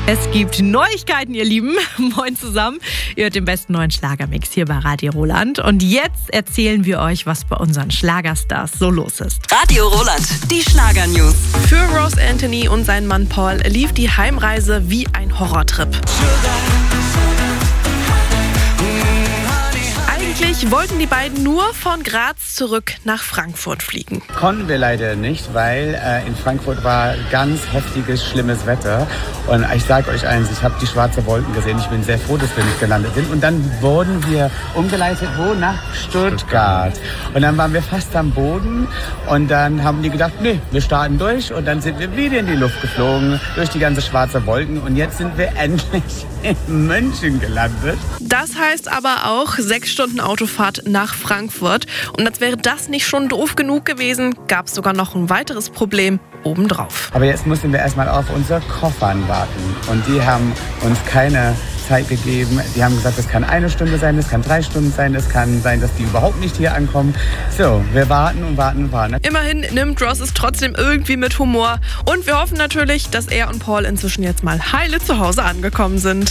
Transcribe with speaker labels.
Speaker 1: Es gibt Neuigkeiten, ihr Lieben. Moin zusammen. Ihr hört den besten neuen Schlagermix hier bei Radio Roland. Und jetzt erzählen wir euch, was bei unseren Schlagerstars so los ist.
Speaker 2: Radio Roland, die Schlagernews.
Speaker 3: Für Ross Anthony und seinen Mann Paul lief die Heimreise wie ein Horrortrip. Eigentlich wollten die beiden nur von Graz zurück nach Frankfurt fliegen.
Speaker 4: Konnten wir leider nicht, weil in Frankfurt war ganz heftiges, schlimmes Wetter. Und ich sage euch eins, ich habe die schwarzen Wolken gesehen. Ich bin sehr froh, dass wir nicht gelandet sind. Und dann wurden wir umgeleitet, wo? Nach Stuttgart. Und dann waren wir fast am Boden. Und dann haben die gedacht, nee, wir starten durch. Und dann sind wir wieder in die Luft geflogen, durch die ganze schwarze Wolken. Und jetzt sind wir endlich in München gelandet.
Speaker 3: Das heißt aber auch 6 Stunden Autofahrt nach Frankfurt. Und als wäre das nicht schon doof genug gewesen, gab es sogar noch ein weiteres Problem obendrauf.
Speaker 4: Aber jetzt mussten wir erstmal auf unsere Koffern warten. Und die haben uns keine Zeit gegeben. Die haben gesagt, das kann 1 Stunde sein, das kann 3 Stunden sein, das kann sein, dass die überhaupt nicht hier ankommen. So, wir warten und warten und warten.
Speaker 3: Immerhin nimmt Ross es trotzdem irgendwie mit Humor. Und wir hoffen natürlich, dass er und Paul inzwischen jetzt mal heile zu Hause angekommen sind.